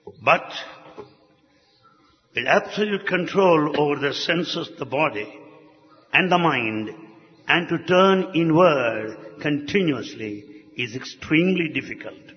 But with absolute control over the senses, the body and the mind, and to turn inward continuously is extremely difficult.